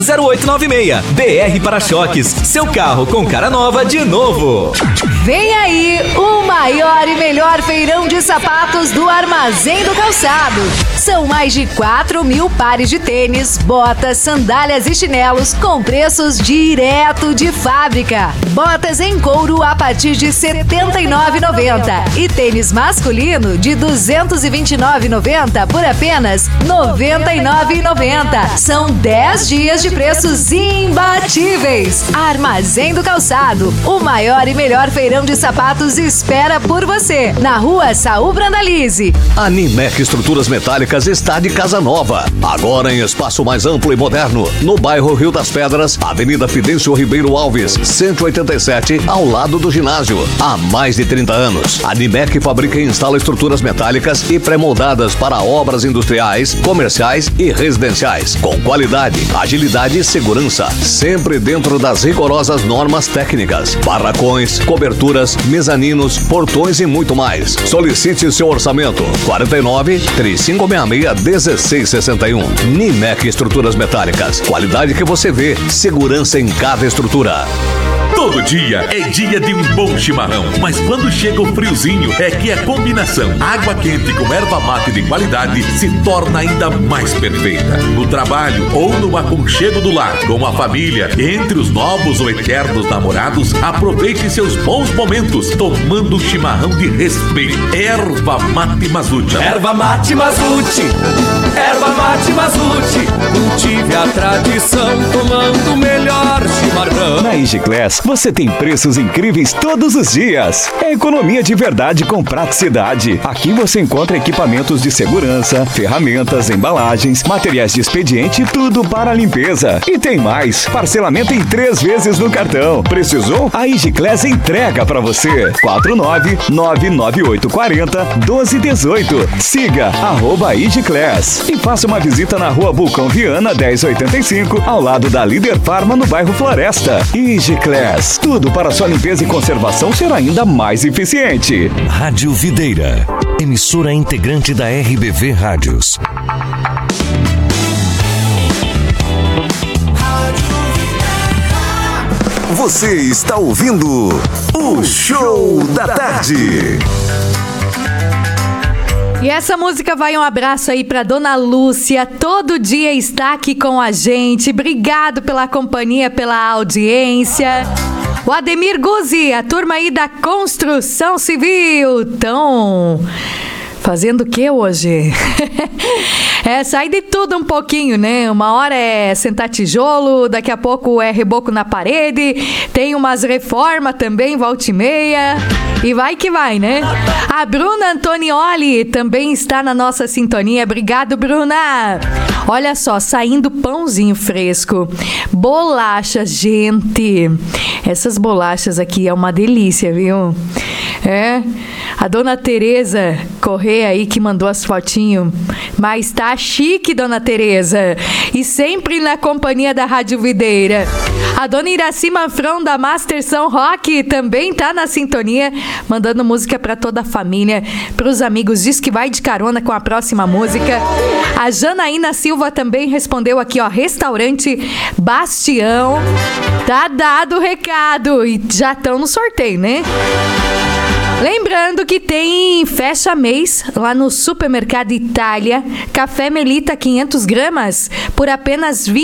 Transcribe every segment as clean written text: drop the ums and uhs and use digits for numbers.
0896. BR Para-Choques, seu carro com cara nova de novo. Vem aí o maior e melhor feirão de sapatos do Armazém do Calçado. São mais de 4.000 pares de tênis, botas, sandálias e chinelos com preços direto de fábrica. Botas em couro a partir de R$ 79,90 e tênis masculino de R$ 229,90 por apenas R$ 99,90. São 10 dias de preços imbatíveis. Armazém do Calçado, o maior e melhor feirão de sapatos espera por você. Na rua Saul Brandalize. A Nimec Estruturas Metálicas está de casa nova. Agora em espaço mais amplo e moderno. No bairro Rio das Pedras, Avenida Fidêncio Ribeiro Alves, 187, ao lado do ginásio. Há mais de 30 anos, a Nimec fabrica e instala estruturas metálicas e pré-moldadas para obras industriais, comerciais e residenciais. Com qualidade, agilidade e segurança. Sempre dentro das rigorosas normas técnicas. Barracões, coberturas, mezaninos, portões e muito mais. Solicite seu orçamento. 49-3566-1661. Nimec Estruturas Metálicas. Qualidade que você vê. Segurança em cada estrutura. Todo dia é dia de um bom chimarrão, mas quando chega o friozinho é que a combinação água quente com erva mate de qualidade se torna ainda mais perfeita. No trabalho ou no aconchego do lar, com a família, entre os novos ou eternos namorados, aproveite seus bons momentos tomando um chimarrão de respeito. Erva Mate Mazute. Erva Mate Mazute, Erva Mate Mazute, cultive a tradição tomando o melhor chimarrão. Na Igiclass você tem preços incríveis todos os dias. É economia de verdade com praticidade. Aqui você encontra equipamentos de segurança, ferramentas, embalagens, materiais de expediente, tudo para a limpeza. E tem mais, parcelamento em 3 vezes no cartão. Precisou? A Igiclass entrega para você. 49998401218. Siga @Igiclass e faça uma visita na rua Vulcão Viana 1085, ao lado da Líder Farma no bairro Floresta. Igiclass. Tudo para sua limpeza e conservação ser ainda mais eficiente. Rádio Videira, emissora integrante da RBV Rádios. Você está ouvindo o Show da Tarde. E essa música vai um abraço aí pra Dona Lúcia, todo dia está aqui com a gente. Obrigado pela companhia, pela audiência. O Ademir Guzzi, a turma aí da construção civil, tão fazendo o que hoje? Sai de tudo um pouquinho, né? Uma hora é sentar tijolo, daqui a pouco é reboco na parede, tem umas reformas também, volta e meia, e vai que vai, né? A Bruna Antonioli também está na nossa sintonia. Obrigado, Bruna! Olha só, saindo pãozinho fresco, bolachas, gente. Essas bolachas aqui é uma delícia, viu? A dona Tereza Corrêa aí que mandou as fotinhos, mas tá chique, dona Tereza, e sempre na companhia da Rádio Videira. A dona Iraci Manfrão da Master São Roque também tá na sintonia, mandando música pra toda a família, pros amigos, diz que vai de carona com a próxima música. A Janaína Silva também respondeu aqui, ó, restaurante Bastião, tá dado o recado, e já estão no sorteio, né? Lembrando que tem fecha mês lá no Supermercado Itália, café Melita 500 gramas por apenas R$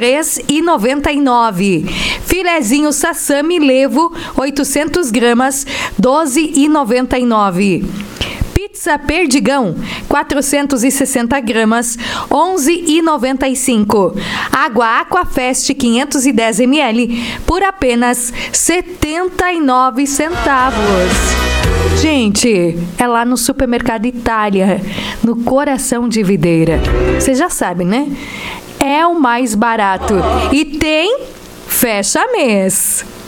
23,99. Filezinho Sassami Levo 800 gramas, R$ 12,99. Pizza Perdigão, 460 gramas, R$ 11,95. Água Aquafest 510 ml por apenas 79 centavos. Gente, é lá no Supermercado Itália, no coração de Videira. Você já sabe, né? É o mais barato. E tem fecha mês.